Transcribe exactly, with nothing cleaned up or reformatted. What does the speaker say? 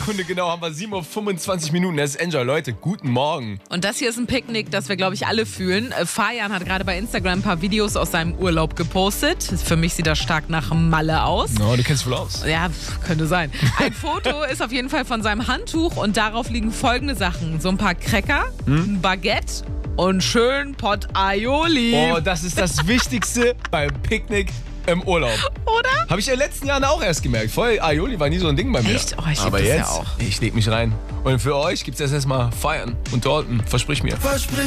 Sekunde genau haben wir sieben Uhr fünfundzwanzig Minuten. Das ist Enjoy. Leute, guten Morgen. Und das hier ist ein Picknick, das wir, glaube ich, alle fühlen. Äh, Fajan hat gerade bei Instagram ein paar Videos aus seinem Urlaub gepostet. Für mich sieht das stark nach Malle aus. No, du kennst wohl aus. Ja, könnte sein. Ein Foto ist auf jeden Fall von seinem Handtuch und darauf liegen folgende Sachen. So ein paar Cracker, hm? ein Baguette und schön Pot Aioli. Oh, das ist das Wichtigste beim Picknick im Urlaub. Oder? Habe ich in den letzten Jahren auch erst gemerkt. Voll, Aioli war nie so ein Ding bei mir. Echt? Oh, ich lieb Aber das jetzt, ja auch. ich leg mich rein. Und für euch gibt's jetzt erstmal Feiern und Torten. Versprich mir. Versprich